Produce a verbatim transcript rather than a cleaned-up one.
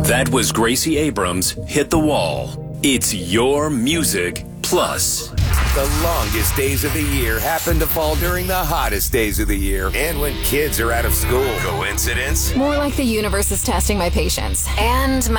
That was Gracie Abrams' Hit the Wall. It's your music plus. The longest days of the year happen to fall during the hottest days of the year and when kids are out of school. Coincidence? More like the universe is testing my patience and my